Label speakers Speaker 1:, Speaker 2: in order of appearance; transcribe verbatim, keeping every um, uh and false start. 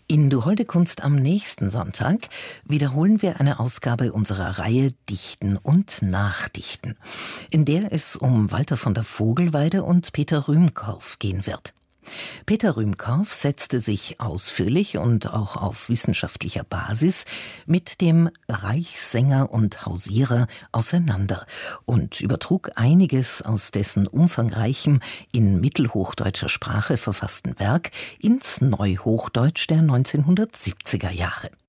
Speaker 1: In Du holde Kunst am nächsten Sonntag wiederholen wir eine Ausgabe unserer Reihe Dichten und Nachdichten, in der es um Walter von der Vogelweide und Peter Rühmkorff gehen wird. Peter Rühmkorff setzte sich ausführlich und auch auf wissenschaftlicher Basis mit dem Reichssänger und Hausierer auseinander und übertrug einiges aus dessen umfangreichem, in mittelhochdeutscher Sprache verfassten Werk ins Neuhochdeutsch der neunzehnhundertsiebziger Jahre.